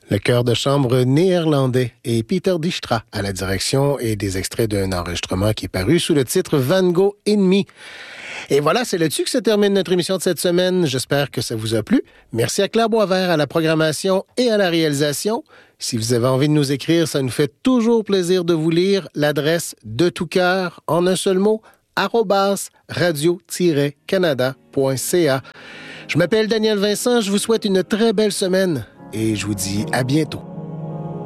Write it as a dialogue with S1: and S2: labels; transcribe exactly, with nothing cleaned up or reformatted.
S1: Le chœur de chambre néerlandais et Peter Dijkstra à la direction et des extraits d'un enregistrement qui est paru sous le titre Van Gogh Enemy. Et voilà, c'est là-dessus que se termine notre émission de cette semaine. J'espère que ça vous a plu. Merci à Claire Boisvert à la programmation et à la réalisation. Si vous avez envie de nous écrire, ça nous fait toujours plaisir de vous lire. L'adresse de tout cœur, en un seul mot, arobase radio-canada point c a. Je m'appelle Daniel Vincent, je vous souhaite une très belle semaine et je vous dis à bientôt.